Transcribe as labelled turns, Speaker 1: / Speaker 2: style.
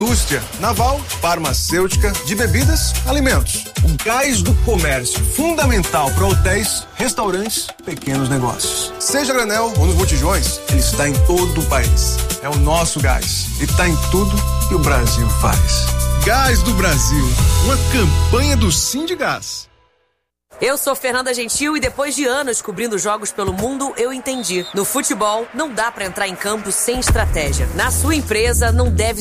Speaker 1: Indústria, naval, farmacêutica, de bebidas, alimentos. O gás do comércio, fundamental para hotéis, restaurantes, pequenos negócios. Seja granel ou nos botijões, ele está em todo o país. É o nosso gás e está em tudo que o Brasil faz.
Speaker 2: Gás do Brasil, uma campanha do Sindigás.
Speaker 3: Eu sou Fernanda Gentil e depois de anos cobrindo jogos pelo mundo, eu entendi. No futebol, não dá pra entrar em campo sem estratégia. Na sua empresa, não deve